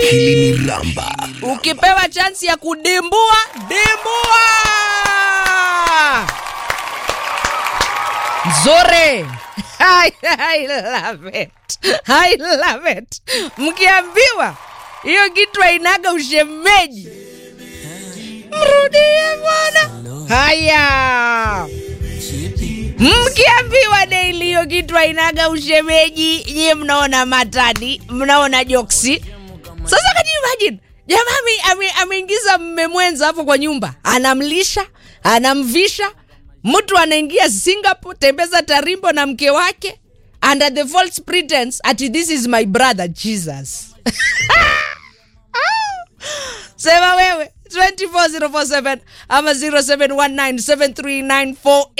Akili ni ramba. Ukipewa chance ya kudimbua, dimbua. Nzuri. I love it. I love it. Mkiambiwa hiyo kitu hainaga ushemeji, mrudie bwana. Haya. Mkiambiwa daily hiyo kitu hainaga ushemeji, nyie mnaona matani, mnaona joksi. Sasa can you imagine? Jamaa ameingiza mume mwenza hapo kwa nyumba, anamlisha, anamvisha. Mtu anaingia Singapore, tembeza tarimbo na mke wake under the false pretense at this is my brother Jesus. Sema wewe 24047 ama 07197394